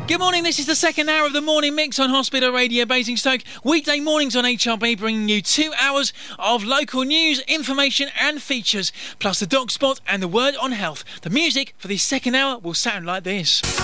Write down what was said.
Good morning, this is the second hour of the morning mix on Hospital Radio Basingstoke. Weekday mornings on HRB bringing you 2 hours of local news, information and features, plus the dog spot and the word on health. The music for the second hour will sound like this.